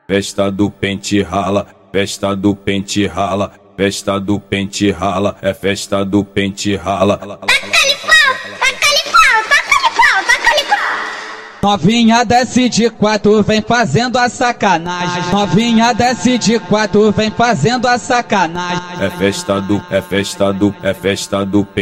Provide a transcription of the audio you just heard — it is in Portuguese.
festa do pente rala, festa do pente rala, festa do pente rala, é festa do pente rala. Taca-lhe pau, taca-lhe pau, taca-lhe pau, taca-lhe pau. Novinha desce de quatro, vem fazendo a sacanagem. Novinha desce de quatro, vem fazendo a sacanagem. É festa do